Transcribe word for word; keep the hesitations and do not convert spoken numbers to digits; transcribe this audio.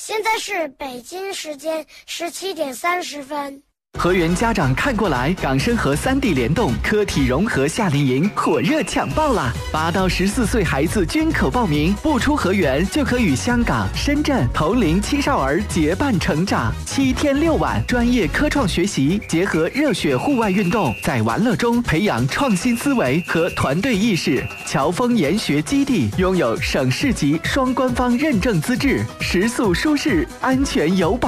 现在是北京时间十七点三十分。 河源家长看过来，港深河三地联动科体融合夏令营火热抢报啦！八到十四岁孩子均可报名，不出河源就可与香港、深圳同龄青少儿结伴成长。七天六晚，专业科创学习，结合热血户外运动，在玩乐中培养创新思维和团队意识。侨丰研学基地拥有省市级双官方认证资质，食宿舒适，安全有保。